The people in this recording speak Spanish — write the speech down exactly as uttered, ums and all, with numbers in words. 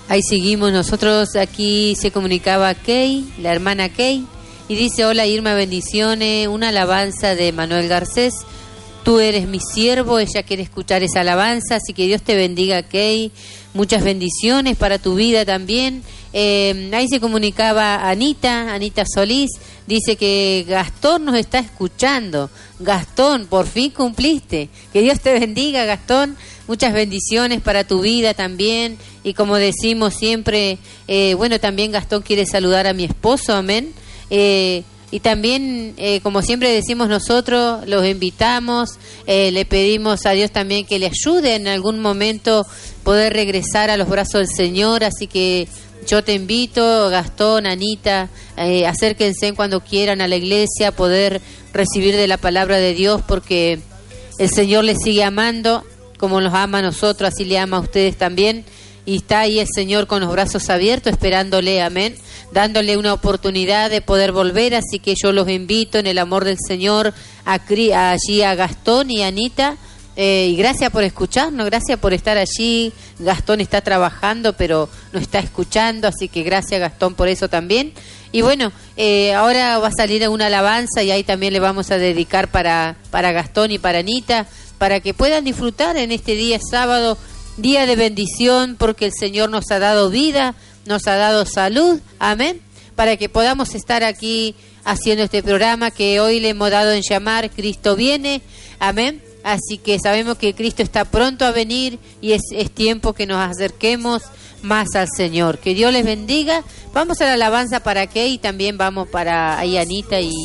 Ahí seguimos nosotros. Aquí se comunicaba Kay, la hermana Kay, y dice: hola Irma, bendiciones, una alabanza de Manuel Garcés. Tú eres mi siervo. Ella quiere escuchar esa alabanza, así que Dios te bendiga, Kay. Muchas bendiciones para tu vida también. Eh, ahí se comunicaba Anita, Anita Solís, dice que Gastón nos está escuchando. Gastón, por fin cumpliste. Que Dios te bendiga, Gastón. Muchas bendiciones para tu vida también. Y como decimos siempre, eh, bueno, también Gastón quiere saludar a mi esposo, amén. Eh, y también, eh, como siempre decimos nosotros, los invitamos, eh, le pedimos a Dios también que le ayude en algún momento poder regresar a los brazos del Señor. Así que yo te invito, Gastón, Anita, eh, acérquense cuando quieran a la iglesia, poder recibir de la palabra de Dios, porque el Señor les sigue amando como nos ama a nosotros, así le ama a ustedes también. Y está ahí el Señor con los brazos abiertos esperándole, amén, dándole una oportunidad de poder volver. Así que yo los invito en el amor del Señor a, a allí a Gastón y Anita. Eh, y gracias por escucharnos, gracias por estar allí. Gastón está trabajando, pero nos está escuchando, así que gracias, Gastón, por eso también. Y bueno, eh, ahora va a salir una alabanza y ahí también le vamos a dedicar para, para Gastón y para Anita, para que puedan disfrutar en este día sábado, día de bendición, porque el Señor nos ha dado vida, nos ha dado salud, amén, para que podamos estar aquí haciendo este programa que hoy le hemos dado en llamar Cristo viene, amén. Así que sabemos que Cristo está pronto a venir y es, es tiempo que nos acerquemos más al Señor. Que Dios les bendiga. Vamos a la alabanza para qué y también vamos para ahí Anita y